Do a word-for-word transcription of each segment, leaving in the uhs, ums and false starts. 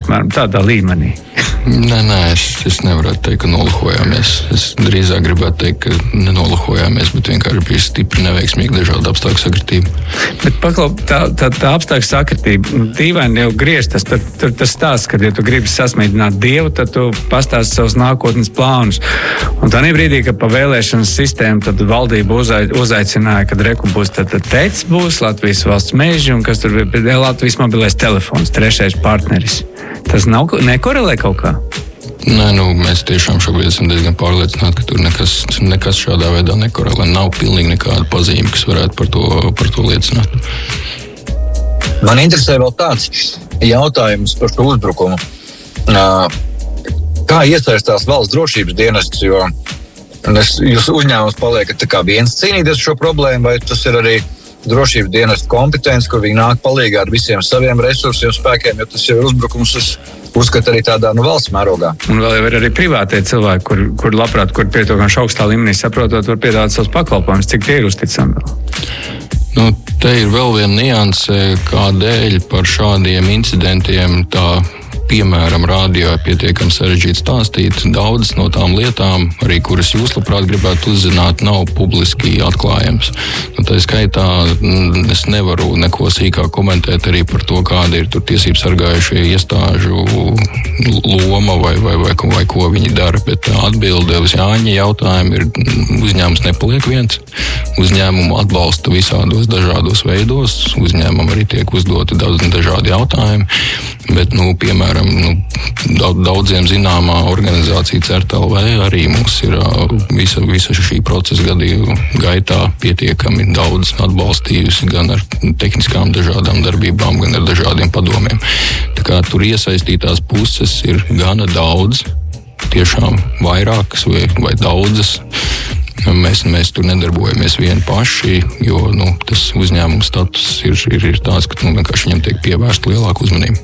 apmēram tādā līmenī. Nē, nē, es, es nevaru teikt, ka nolahojāmies. Es drīzāk gribētu teikt, ka nenolahojāmies, bet vienkārši bija stipri neveiksmīgi dažādu apstākļu sakritība. Bet paklaus, tā, tā, tā apstākļu sakritība, dīvaini jau griežtas, tad tur tas stāsts, kad ja tu gribi sasmīdināt Dievu, tad tu pastāsti savus nākotnes plānus. Un tā brīdī, kad pa vēlēšanas sistēmu, tad valdība uzai, uzaicināja, kad reku būs tad teicis būs Latvijas valsts meži un kas tur bija Latvijas mobilais telefons, trešais partneris. Tas nav, nekorelē kaut kā? Nē, nu, mēs tiešām šobrīd esam diezgan pārliecināti, ka tur nekas, nekas šādā veidā nekorelē. Nav pilnīgi nekāda pazīme, kas varētu par to, par to liecināt. Man interesē vēl tāds jautājums par šo uzbrukumu. Kā iesaistās valsts drošības dienests, jo jūs uzņēmums paliekat tā kā viens cīnīties šo problēmu, vai tas ir arī drošības dienestu kompetence, kur viņi nāk palīgā ar visiem saviem resursiem, spēkiem, jo tas jau ir uzbrukums, es uzskatu arī tādā nu, valsts mērogā. Un vēl jau ir arī privātie cilvēki, kur, kur labprāt, kur pietiekoši augstā līmenī saprotot, var piedāvāt savus pakalpojumus, cik tie ir uzticami vēl. Nu, te ir vēl viena nianse, kādēļ par šādiem incidentiem tā piemēram, radio ir pietiekami sarežģīti stāstīt. Daudzas no tām lietām, arī kuras jūs labprāt gribētu uzzināt, nav publiski atklājams. Un tā skaitā es nevaru neko sīkāk komentēt arī par to, kāda ir tur tiesību sargājušie iestāžu loma vai, vai, vai, vai ko viņi dara. Bet atbilde uz Jāņa jautājumu ir uzņēmums nepaliek viens. Uzņēmumu atbalsta visādos dažādos veidos. Uzņēmumam arī tiek uzdoti daudz dažādi jautājumi. Bet, nu, piemēram, nu, daudziem zināmā organizācija C E R T L V arī mums ir visa, visa šī procesa gadījuma gaitā pietiekami daudz atbalstījusi gan ar tehniskām dažādām darbībām, gan ar dažādiem padomiem. Tā kā tur iesaistītās puses ir gana daudz, tiešām vairākas vai, vai daudzas. Mēs, mēs tur nedarbojamies vieni paši, jo nu, tas uzņēmuma status ir, ir, ir tāds, ka nu, vienkārši viņam tiek pievērsta lielāka uzmanība.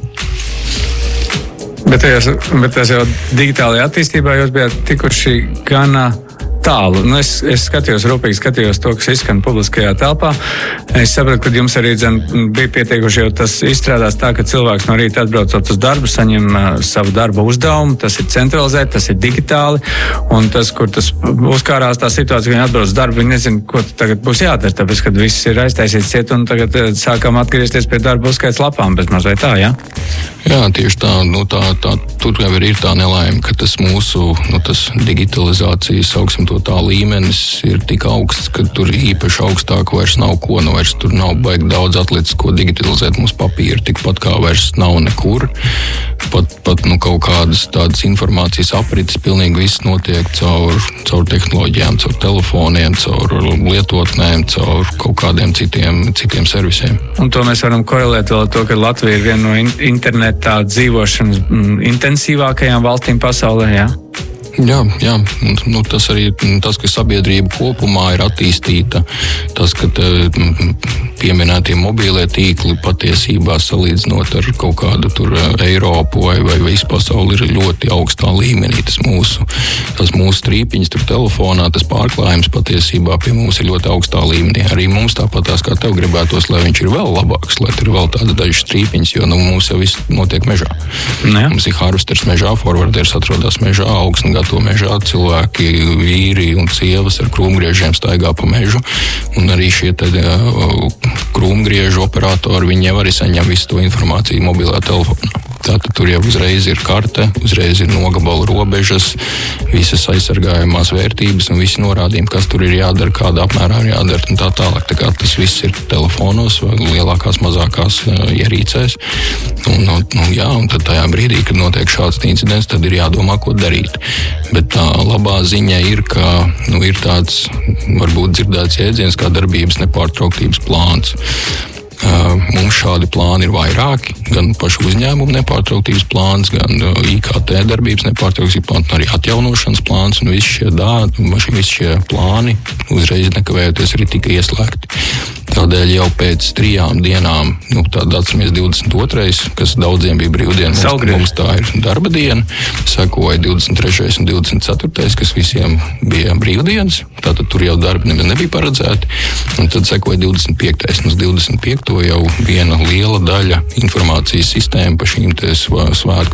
Bet tajās, bet tajās jau digitālajā attīstībā jūs bijāt tikuši gana tālu. Nu, es, es skatījos, rūpīgi skatījos to, kas izskan publiskajā telpā. Es sapratu, ka jums arī dzen, bija pietiekuši jau tas izstrādās tā, ka cilvēks no rīta atbraucot uz darbu, saņem uh, savu darba uzdevumu, tas ir centralizēti, tas ir digitāli, un tas, kur tas uzkārās tā situācija, ka viņi atbrauc uz darbu, viņi nezin, ko tagad būs jādara, tāpēc, kad viss ir aiztaisīts ciet, un tagad uh, sākam atgriezties pie darba uzskaits lapām, bez mazliet tā, jā? Jā, tieši tā, nu tā, tā, tur jau ir tā nelaime, ka tas mūsu, nu tas digitalizācijas, sauksim to tā līmenis ir tik augsts, ka tur īpaši augstāk vairs nav ko, nu vairs tur nav baigi daudz atlicis, ko digitalizēt. Mums papīra tikpat kā vairs nav nekur. Pat, pat nu kaut kādas tādas informācijas aprites, pilnīgi viss notiek caur, caur tehnoloģijām, caur telefoniem, caur lietotnēm, caur kaut kādiem citiem, citiem servisiem. Un to mēs varam korelēt vēl ar to, ka Latvija ir viena no in- internetā dzīvošanas mm, intensīvākajām valstīm pasaulē, jā? Jā, jā. Nu, tas arī tas, ka sabiedrība kopumā ir attīstīta, tas, ka pieminētie mobīlie tīkli patiesībā salīdzinot ar kaut kādu tur Eiropu vai, vai visu pasauli ir ļoti augstā līmenī. Tas mūsu, tas mūsu strīpiņas tur telefonā, tas pārklājums patiesībā pie mums ir ļoti augstā līmenī. Arī mums tāpat tās kā tev gribētos, lai viņš ir vēl labāks, lai tur ir vēl tāda dažas strīpiņas, jo nu, mums jau viss notiek mežā. Ne? Mums ir harvesters mežā, forwarders atrodas mežā, augsni to mežā, cilvēki, vīri un sievas ar krūmgriežiem staigā pa mežu, un arī šie tad krūmgriežu operatori, viņi jau arī saņem visu to informāciju mobilā telefonā. Tātad tur jau uzreiz ir karte, uzreiz ir nogabala robežas, visas aizsargājumās vērtības un visi norādījumi, kas tur ir jādara, kādā apmērā ir jādara un tā tālāk. Tā kā tas viss ir telefonos vai lielākās, mazākās ierīcēs. Un, un, un, jā, un tad tajā brīdī, kad notiek šāds incidents, tad ir jādomā, ko darīt. Bet tā labā ziņa ir, ka nu, ir tāds, varbūt dzirdēts jēdziens kā darbības nepārtrauktības plāns. Mums šādi plāni ir vairāki, gan pašu uzņēmumu nepārtrauktības plāns, gan I K T darbības nepārtrauktības plāns, arī atjaunošanas plāns, un visi šie, dā, visi šie plāni uzreiz nekavējoties arī tika ieslēgti. Tādēļ jau pēc trijām dienām, nu tādā atceramies divdesmit otrais, kas daudziem bija brīvdiena, mums, mums tā ir darba diena, sekoja divdesmit trešais un divdesmit ceturtais, kas visiem bija brīvdienas, tātad tur jau darbi nemaz nebija paredzēti, un tad sekoja divdesmit piektais un uz divdesmit piekto jau viena liela daļa informācijas sistēma pa šīm te svētku